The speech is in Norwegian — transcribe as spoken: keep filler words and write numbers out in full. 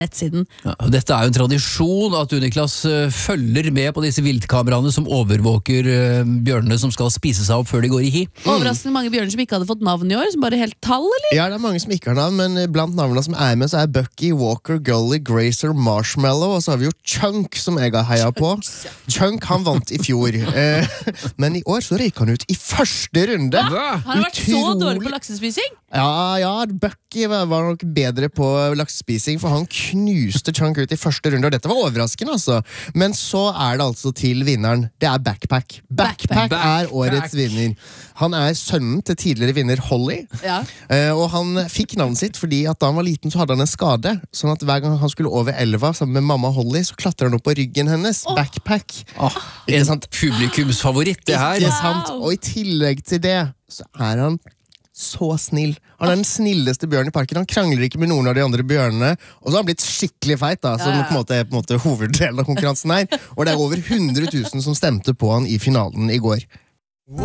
nettsiden. Ja, dette er jo en tradisjon at Uniklas uh, følger med på disse viltkameraene som overvåker uh, bjørnene som skal spise seg opp før de går i hi. Mm. Overraskende mange bjørner som ikke hadde fått navn i år, som bare helt tall, eller? Ja, det er mange som ikke har navn, men blant navnene som er med så er Bucky, Walker, Gully, Grazer, Marshmallow, og så har vi jo Chunk som jeg har heia på. Chunk han vant i fjor, eh, men i år så røyk han ut i første runde. Han har vært så dårlig på laksespising? Ja, ja, Bucky var nok bedre på laksespising, for han knuste Chunk ut i første runde, og dette var overraskende, altså. Men så er det altså til vinneren. Det er Backpack. Backpack, Backpack er årets vinner. Han er sønnen til tidligere vinner Holly, ja. uh, og han fikk navnet sitt fordi at da han var liten så hadde han en skade, sånn at hver gang han skulle over elva sammen med mamma Holly, så klatrer han opp på ryggen hennes. Oh. Backpack. Oh, en publikumsfavoritt, det her. Ikke sant? Og i tillegg til det, så er han så snill. Han er den snilleste bjørnen i parken. Han krangler ikke med noen av de andre bjørnene. Og så har han blitt skikkelig feit, da, som ja, ja. på en måte er på en måte hoveddelen av konkurransen her. Og det er over hundre tusen som stemte på han i finalen i går.